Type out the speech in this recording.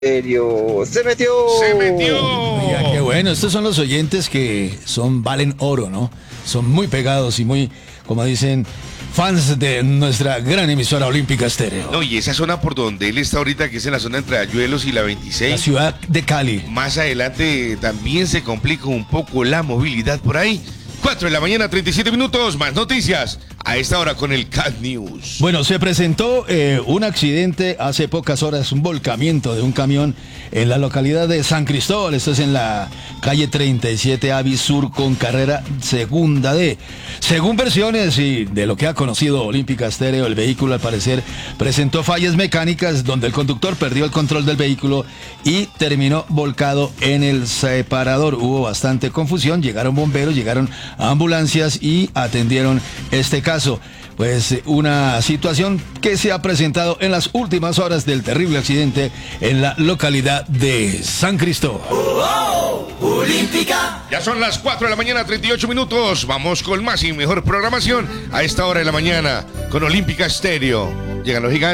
Estéreo. ¡Se metió! ¡Se metió! Oiga, qué bueno, estos son los oyentes que valen oro, ¿no? Son muy pegados y muy, como dicen, fans de nuestra gran emisora Olímpica Estéreo. No, y esa zona por donde él está ahorita, que es en la zona entre Ayuelos y la 26. La ciudad de Cali. Más adelante también se complica un poco la movilidad por ahí. 4 de la mañana, 37 minutos, más noticias a esta hora con el Cat News. Bueno, se presentó un accidente hace pocas horas, un volcamiento de un camión en la localidad de San Cristóbal. Esto es en la calle 37 Avis Sur con carrera segunda D. Según versiones y de lo que ha conocido Olímpica Estéreo, el vehículo al parecer presentó fallas mecánicas donde el conductor perdió el control del vehículo y terminó volcado en el separador. Hubo bastante confusión, llegaron bomberos, llegaron ambulancias y atendieron este caso. Pues una situación que se ha presentado en las últimas horas del terrible accidente en la localidad de San Cristóbal. Olímpica. Ya son las 4 de la mañana, 38 minutos. Vamos con más y mejor programación a esta hora de la mañana con Olímpica Estéreo. Llegan los gigantes.